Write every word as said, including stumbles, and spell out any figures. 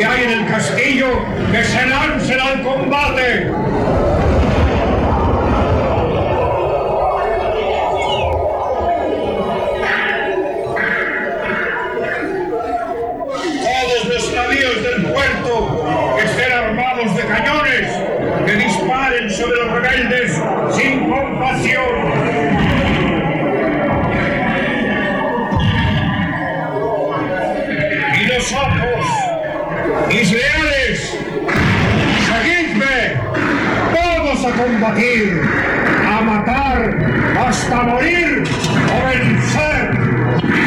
que hay en el castillo, que se lancen al combate. Todos los navíos del puerto que estén armados de cañones, que disparen sobre los rebeldes sin compasión. Nosotros, mis leales, seguidme, todos a combatir, a matar, hasta morir o vencer.